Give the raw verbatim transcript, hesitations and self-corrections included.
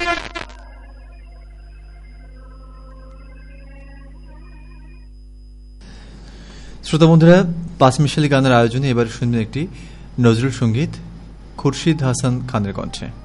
শ্রোতা বন্ধুরা, পাঁচ মিশালি গানের আয়োজনে এবার শুনবেন একটি নজরুল সঙ্গীত খুরশিদ হাসান খানের কণ্ঠে।